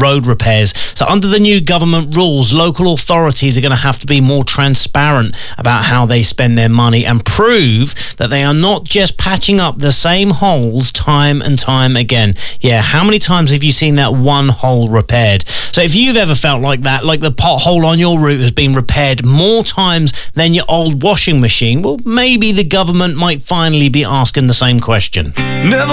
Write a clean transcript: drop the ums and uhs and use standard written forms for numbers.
road repairs. So under the new government rules, local authorities are going to have to be more transparent about how they spend their money and prove that they are not just patching up the same holes time and time again. Yeah, how many times have you seen that one hole repaired? So if you've ever felt like that, like the pothole on your route has been repaired more times than your old washing machine, well, maybe the government might finally be asking the same question. Never